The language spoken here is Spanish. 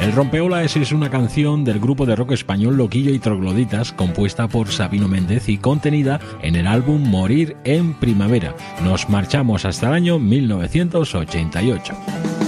El Rompeolas es una canción del grupo de rock español Loquillo y Trogloditas, compuesta por Sabino Méndez y contenida en el álbum Morir en Primavera. Nos marchamos hasta el año 1988.